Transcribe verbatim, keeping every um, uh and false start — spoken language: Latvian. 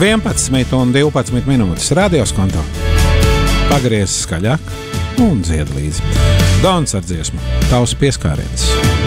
vienpadsmit un divpadsmit minūtes radios konto. Pagriez skaļāk un dzied līdzi. Dons ar dziesmu, tavs pieskāriens.